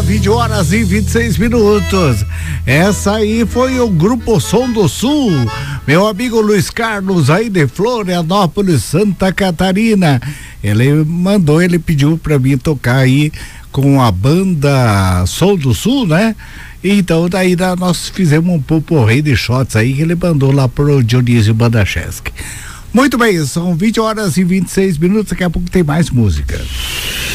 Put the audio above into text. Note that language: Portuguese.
20 horas e 26 minutos. Essa aí foi o Grupo Som do Sul. Meu amigo Luiz Carlos, aí de Florianópolis, Santa Catarina. Ele pediu pra mim tocar aí com a banda Som do Sul, né? Então daí nós fizemos um poporrei de shots aí que ele mandou lá pro Dionísio Bandacheschi. Muito bem, são 20 horas e 26 minutos, daqui a pouco tem mais música.